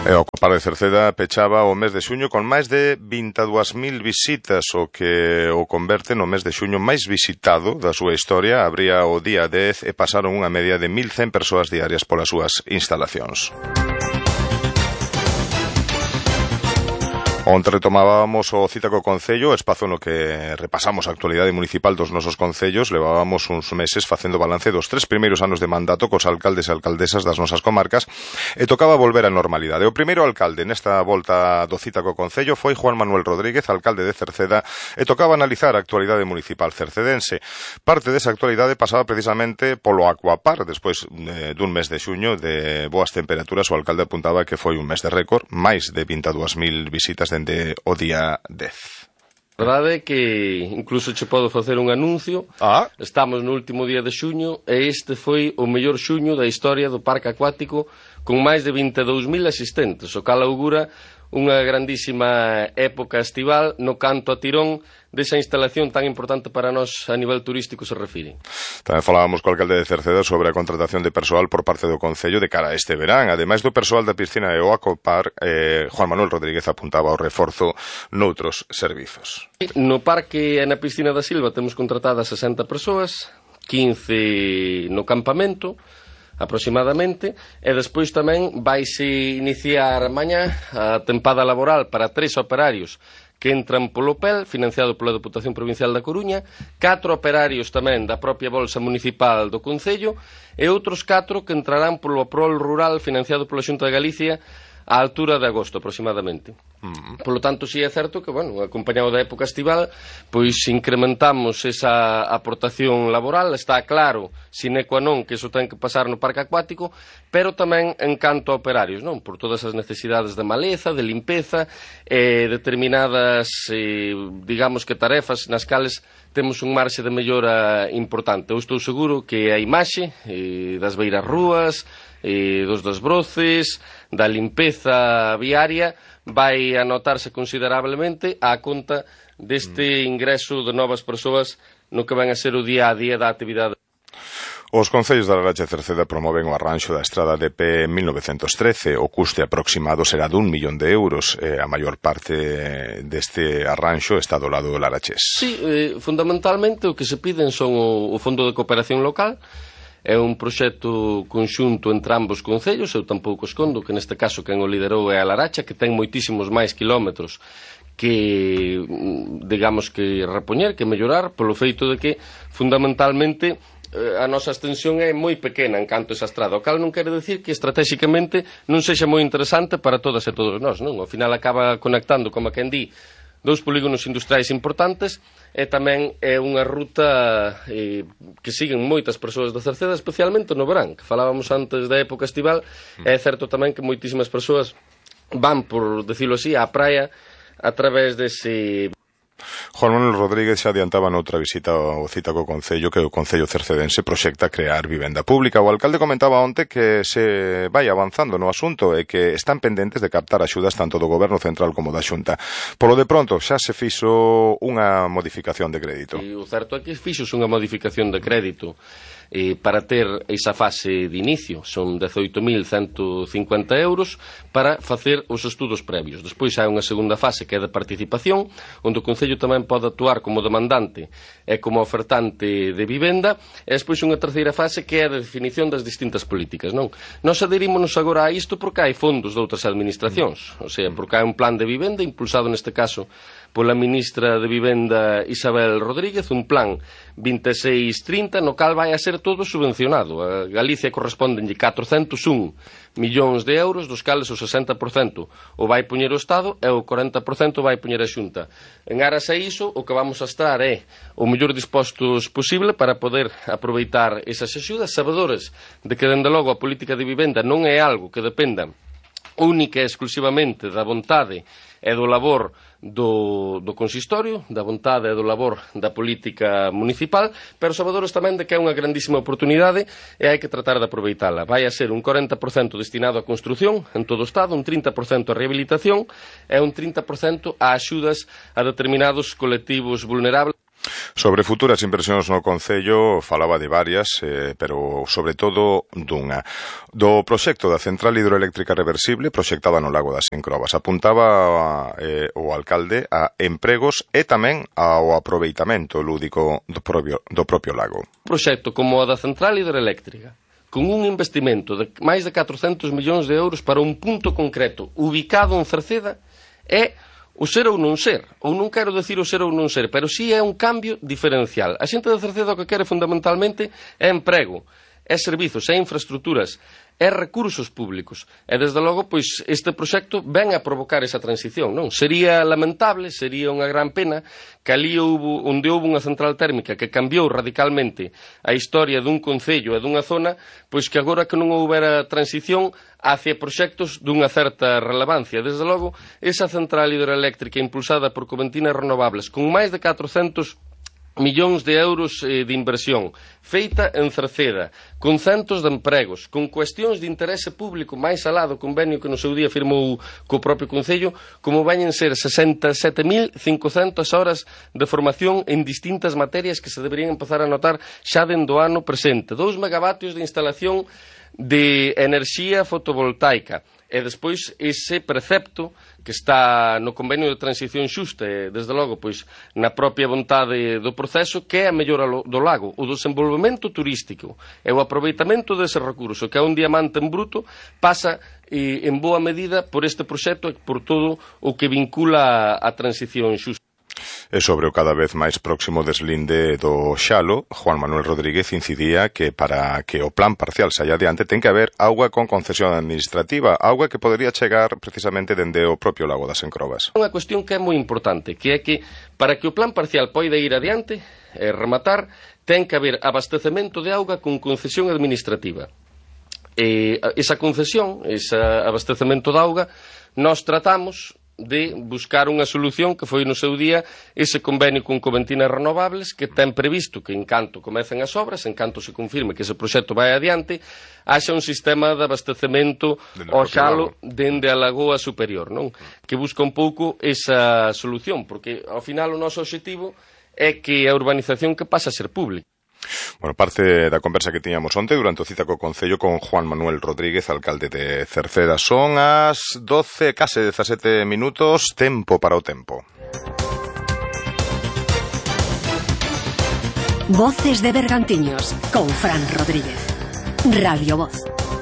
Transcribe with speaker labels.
Speaker 1: E o Copar de Cerceda pechaba o mes de xuño con máis de 22.000 visitas, o que o converte no mes de xuño máis visitado da súa historia. Abría o día 10 e pasaron unha media de 1.100 persoas diarias polas súas instalacións. Onte retomábamos o Cita co Concello, espazo no que repasamos a actualidade municipal dos nosos concellos. Levábamos uns meses facendo balance dos 3 primeiros anos de mandato cos alcaldes e alcaldesas das nosas comarcas e tocaba volver á normalidade. O primeiro alcalde nesta volta do Cita co Concello foi Juan Manuel Rodríguez, alcalde de Cerceda, e tocaba analizar a actualidade municipal cercedense. Parte desa actualidade pasaba precisamente polo Aquapar. Despois dun mes de xuño de boas temperaturas, o alcalde apuntaba que foi un mes de récord, máis de 22.000 visitas dende o día 10.
Speaker 2: A verdade é que incluso che podo facer un anuncio. Estamos no último día de xuño e este foi o mellor xuño da historia do Parque Acuático, con máis de 22.000 asistentes, o cal augura unha grandísima época estival no canto a tirón desa instalación tan importante para nós a nivel turístico se refire.
Speaker 1: Tamén falábamos co alcalde de Cerceda sobre a contratación de persoal por parte do Concello de cara a este verán. Ademais do persoal da piscina e o Aquapar, Juan Manuel Rodríguez apuntaba ao reforzo noutros servizos.
Speaker 2: No parque e na piscina da Silva temos contratadas 60 persoas, 15 no campamento aproximadamente, e despois tamén vaise iniciar mañá a tempada laboral para 3 operarios que entran polo PEL, financiado pola Deputación Provincial da Coruña, 4 operarios tamén da propia Bolsa Municipal do Concello e outros 4 que entrarán polo Prol Rural financiado pola Xunta de Galicia á altura de agosto aproximadamente. Polo tanto, si é certo que, acompañado da época estival, pois incrementamos esa aportación laboral. Está claro, sine qua non, que iso ten que pasar no parque acuático, pero tamén en canto a operarios, non? Por todas as necesidades de maleza, de limpeza, determinadas, digamos que tarefas nas cales temos un marxe de mellora importante. Eu estou seguro que a imaxe das beiras rúas, dos desbroces, da limpeza viaria, vai anotarse considerablemente á conta deste ingreso de novas persoas no que van a ser o día a día da actividade.
Speaker 1: Os concellos da Laracha e Cerceda promoven o arranxo da estrada DP 1913. O custe aproximado será de 1 millón de euros. A maior parte deste arranxo está do lado do larachés.
Speaker 2: Sí, fundamentalmente o que se piden son o Fondo de Cooperación Local. É un proxecto conxunto entre ambos concellos. Eu tampouco escondo que neste caso quen o liderou é a Laracha, que ten moitísimos máis kilómetros que, digamos, que repoñer, que mellorar, polo feito de que, fundamentalmente, a nosa extensión é moi pequena en canto a esa estrada, o cal non quere decir que estratéxicamente non sexa moi interesante para todas e todos nós, non? Ao final acaba conectando, como quen di, 2 polígonos industriais importantes e tamén é unha ruta que siguen moitas persoas da Cerceda, especialmente no verán, que falábamos antes da época estival. É certo tamén que moitísimas persoas van, por decirlo así, á praia a través dese...
Speaker 1: Juan Manuel Rodríguez xa adiantaba noutra visita ao Cita co Concello que o Concello cercedense proxecta crear vivenda pública. O alcalde comentaba onte que se vai avanzando no asunto e que están pendentes de captar axudas tanto do Goberno Central como da Xunta. Polo de pronto xa se fixo unha modificación de crédito.
Speaker 2: E o certo é que fixos unha modificación de crédito para ter esa fase de inicio. Son 18.150 euros para facer os estudos previos. Despois hai unha segunda fase que é de participación, onde o Concello tamén pode actuar como demandante e como ofertante de vivenda, e despois unha terceira fase que é a de definición das distintas políticas, non? Nós adherímonos agora a isto porque hai fondos de outras administracións, ou sea, porque hai un plan de vivenda impulsado neste caso pola ministra de Vivenda Isabel Rodríguez, un plan 26-30, no cal vai a ser todo subvencionado. A Galicia correspondenlle 401 millóns de euros, dos cales o 60% o vai poñer o Estado e o 40% vai poñer a Xunta. En aras a iso, o que vamos a estar é o mellor dispostos posible para poder aproveitar esas axudas, sabedores de que, dende logo, a política de vivenda non é algo que dependa única e exclusivamente da vontade e do labor do consistorio, da vontade e do labor da política municipal, pero sabedores tamén de que é unha grandísima oportunidade e hai que tratar de aproveitala. Vai a ser un 40% destinado a construción en todo o Estado, un 30% a rehabilitación e un 30% a axudas a determinados colectivos vulnerables.
Speaker 1: Sobre futuras inversións no Concello falaba de varias, pero sobre todo dunha. Do proxecto da central hidroeléctrica reversible proxectada no lago das Encrobas. Apuntaba o alcalde a empregos e tamén ao aproveitamento lúdico do propio lago.
Speaker 2: Un proxecto como o da central hidroeléctrica, con un investimento de máis de 400 millóns de euros para un punto concreto ubicado en Cerceda, é o ser ou non ser, ou non quero decir o ser ou non ser, pero sí é un cambio diferencial. A xente de Cerceda o que quere fundamentalmente é emprego, é servizos, é infraestructuras, é recursos públicos. E desde logo, pois, este proxecto ven a provocar esa transición, non? Sería lamentable, sería unha gran pena que ali onde houve unha central térmica que cambiou radicalmente a historia dun concello e dunha zona, pois que agora que non houbera transición hacia proxectos dunha certa relevancia. Desde logo, esa central hidroeléctrica impulsada por Coventinas Renovables, con máis de 400 millóns de euros de inversión, feita en Cerceda, con centos de empregos, con cuestións de interese público máis alá do convenio que no seu día firmou co propio Concello, como veñen ser 67.500 horas de formación en distintas materias que se deberían empezar a notar xa dende o ano presente. 2 megavatios de instalación de enerxía fotovoltaica. E despois ese precepto que está no convenio de transición xusta e, desde logo, pois, na propia vontade do proceso, que é a mellora do lago, o desenvolvemento turístico e o aproveitamento dese recurso, que é un diamante en bruto, pasa en boa medida por este proxecto e por todo o que vincula a transición xusta.
Speaker 1: E sobre o cada vez máis próximo deslinde do Xalo, Juan Manuel Rodríguez incidía que para que o plan parcial saia adiante ten que haber auga con concesión administrativa, auga que podería chegar precisamente dende o propio lago das Encrobas.
Speaker 2: Unha cuestión que é moi importante, que é que para que o plan parcial poida ir adiante e rematar, ten que haber abastecemento de auga con concesión administrativa. Esa concesión, ese abastecemento de auga, nós tratamos de buscar unha solución que foi no seu día ese convenio con Coventinas Renovables que ten previsto que en canto comecen as obras, en canto se confirme que ese proxecto vai adiante, haxa un sistema de abastecemento ao Xalo dende a Lagoa Superior, non? Que busca un pouco esa solución, porque ao final o noso obxectivo é que a urbanización que pasa a ser pública.
Speaker 1: Bueno, parte da conversa que tiñamos onte durante o cita co Concello con Juan Manuel Rodríguez, alcalde de Cerceda. Son as 12, case 17 minutos, tempo para o tempo.
Speaker 3: Voces de Bergantiños, con Fran Rodríguez. Radio Voz.